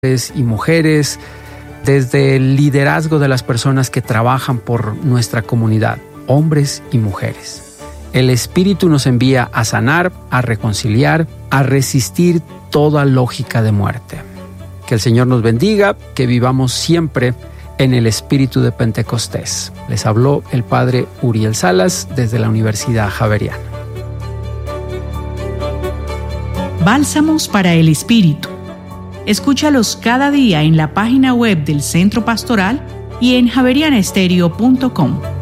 y mujeres, desde el liderazgo de las personas que trabajan por nuestra comunidad, hombres y mujeres. El Espíritu nos envía a sanar, a reconciliar, a resistir toda lógica de muerte. Que el Señor nos bendiga, que vivamos siempre en el espíritu de Pentecostés. Les habló el Padre Uriel Salas desde la Universidad Javeriana. Bálsamos para el Espíritu. Escúchalos cada día en la página web del Centro Pastoral y en javerianestereo.com.